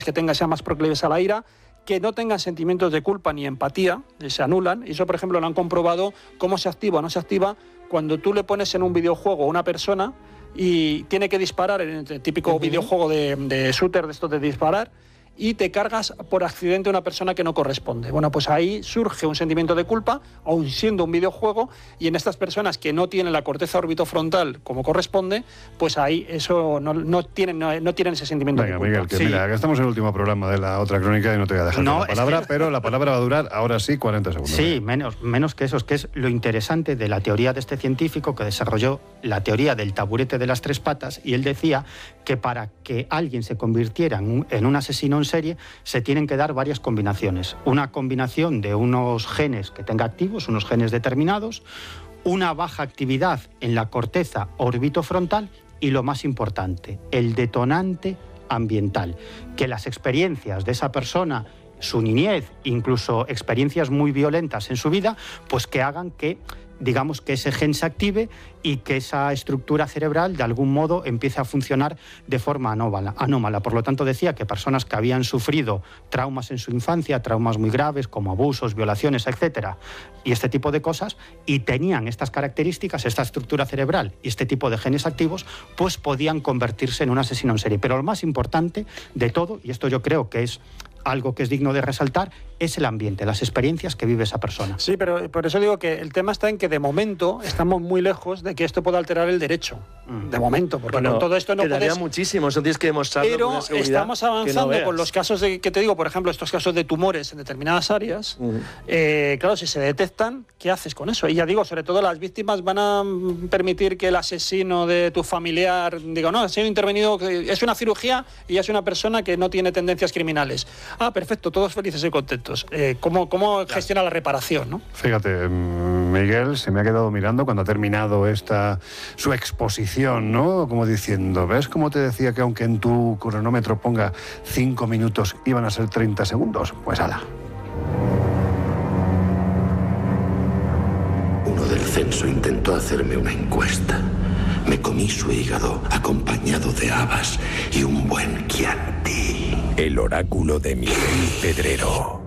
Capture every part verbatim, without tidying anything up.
que tengan sean más proclives a la ira, que no tengan sentimientos de culpa ni empatía, se anulan. Y eso, por ejemplo, lo han comprobado cómo se activa o no se activa cuando tú le pones en un videojuego a una persona y tiene que disparar, en el típico uh-huh. videojuego de, de shooter de estos de disparar, y te cargas por accidente a una persona que no corresponde. Bueno, pues ahí surge un sentimiento de culpa, aun siendo un videojuego, y en estas personas que no tienen la corteza orbitofrontal como corresponde, pues ahí eso no, no, tienen, no, no tienen ese sentimiento Venga, de culpa. Miguel, que sí. mira, que estamos en el último programa de la otra crónica y no te voy a dejar no, la palabra, es que... pero la palabra va a durar ahora sí cuarenta segundos. Sí, menos, menos que eso, es que es lo interesante de la teoría de este científico que desarrolló la teoría del taburete de las tres patas, y él decía que para que alguien se convirtiera en un, en un asesino en serie se tienen que dar varias combinaciones. Una combinación de unos genes que tenga activos, unos genes determinados, una baja actividad en la corteza orbitofrontal y, lo más importante, el detonante ambiental. Que las experiencias de esa persona, su niñez, incluso experiencias muy violentas en su vida, pues que hagan que, digamos, que ese gen se active y que esa estructura cerebral de algún modo empiece a funcionar de forma anómala. anómala. Por lo tanto, decía que personas que habían sufrido traumas en su infancia, traumas muy graves como abusos, violaciones, etcétera, y este tipo de cosas, y tenían estas características, esta estructura cerebral y este tipo de genes activos, pues podían convertirse en un asesino en serie. Pero lo más importante de todo, y esto yo creo que es algo que es digno de resaltar, es el ambiente, las experiencias que vive esa persona. Sí, pero por eso digo que el tema está en que de momento estamos muy lejos de que esto pueda alterar el derecho. Mm. De momento, porque bueno, con todo esto no quedaría puedes... muchísimo, eso tienes que demostrarlo. Pero con una seguridad estamos avanzando no con los casos de, que te digo, por ejemplo, estos casos de tumores en determinadas áreas. Mm. Eh, claro, si se detectan, ¿qué haces con eso? Y ya digo, sobre todo las víctimas van a permitir que el asesino de tu familiar diga, no, ha sido intervenido, es una cirugía y es una persona que no tiene tendencias criminales. Ah, perfecto, todos felices y contentos. Eh, ¿Cómo, cómo gestiona la reparación, no? Fíjate, Miguel se me ha quedado mirando cuando ha terminado esta su exposición, ¿no? Como diciendo, ¿ves cómo te decía que aunque en tu cronómetro ponga cinco minutos iban a ser treinta segundos? Pues ala. Uno del censo intentó hacerme una encuesta. Me comí su hígado acompañado de habas y un buen Chianti. El oráculo de Miguel Pedrero.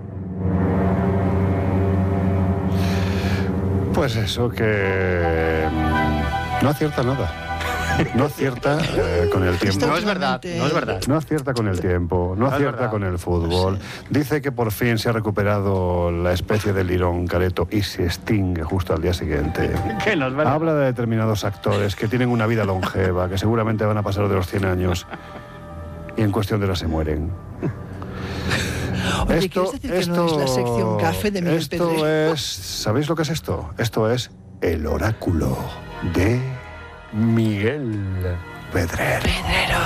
Pues eso, que no acierta nada. No acierta eh, con el tiempo. No es verdad, no es verdad. No acierta con el tiempo, no, no acierta con el fútbol. Dice que por fin se ha recuperado la especie de lirón careto y se extingue justo al día siguiente. ¿Qué no es verdad? Habla de determinados actores que tienen una vida longeva, que seguramente van a pasar de los cien años y en cuestión de horas se mueren. Oye, esto, ¿quieres decir que esto, no es la sección café de Miguel Esto Pedrero? es... ¿Sabéis lo que es esto? Esto es el oráculo de Miguel Pedrero. Pedrero.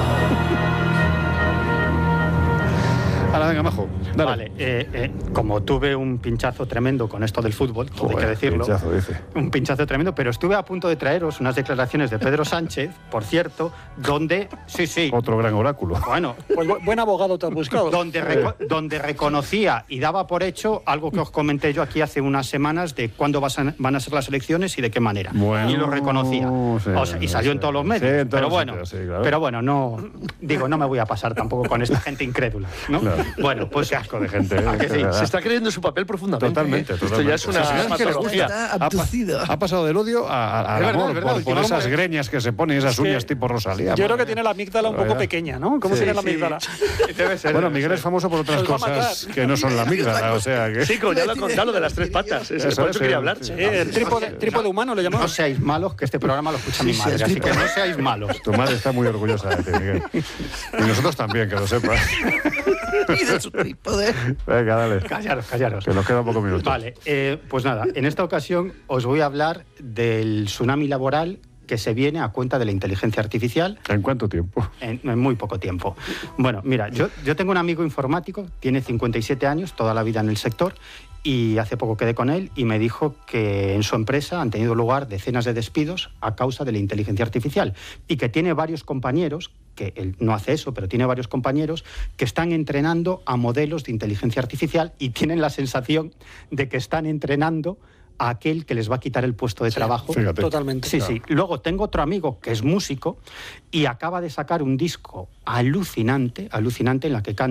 Ahora, venga, Majo, dale. Vale, eh, eh, como tuve un pinchazo tremendo con esto del fútbol, todo Joder, hay que decirlo. Pinchazo, dice. Un pinchazo tremendo, pero estuve a punto de traeros unas declaraciones de Pedro Sánchez, por cierto, donde... Sí, sí. Otro gran oráculo. Bueno, Pues bu- buen abogado te has buscado. donde, reco- donde reconocía y daba por hecho algo que os comenté yo aquí hace unas semanas de cuándo vas a- van a ser las elecciones y de qué manera. Bueno, y lo reconocía. sí, O sea, y salió sí. en todos los Sí, medios. en todos pero los bueno, sitios, sí, claro. pero bueno, no digo, no me voy a pasar tampoco con esta gente incrédula, ¿no? Claro. Bueno, pues Qué asco de gente. ¿eh? ¿A que sí? De verdad. Se está creyendo su papel profundamente. Totalmente, ¿eh? totalmente. Esto ya es Sí, una sí, es que le patología. gusta. Está Ha pa- abducido. Ha, pasado del odio a, a- al Es verdad, amor es verdad, por, por llevamos- esas greñas que se ponen, esas que- uñas tipo Rosalía. Yo creo madre que tiene la amígdala un mía. poco pequeña, ¿no? ¿Cómo Sí, sería la sí. amígdala? debe ser. Bueno, Miguel es famoso por otras Nos va a cosas matar. que no son la amígdala, o sea que... Sí, como ya lo ha contado, lo de las tres patas. Es, Eso por es, eso quería sí. hablar. Sí. Eh, el trípode, trípode humano le No llamamos. seáis malos, que este programa lo escucha mi Sí, sí, madre, el así que trípode. no seáis malos. Tu madre está muy orgullosa de ti, Miguel. Y nosotros también, que lo sepas. Y de su trípode. Venga, dale. Callaros, callaros. Que nos quedan pocos minutos. Vale, eh, pues nada, en esta ocasión os voy a hablar del tsunami laboral que se viene a cuenta de la inteligencia artificial ¿En cuánto tiempo? en, en muy poco tiempo. Bueno, mira, yo, yo tengo un amigo informático, tiene cincuenta y siete años, toda la vida en el sector, y hace poco quedé con él y me dijo que en su empresa han tenido lugar decenas de despidos a causa de la inteligencia artificial y que tiene varios compañeros, que él no hace eso, pero tiene varios compañeros que están entrenando a modelos de inteligencia artificial y tienen la sensación de que están entrenando a aquel que les va a quitar el puesto de Sí, trabajo. fíjate. Totalmente. Sí, sí. Luego tengo otro amigo que es músico y acaba de sacar un disco alucinante, alucinante en la que canta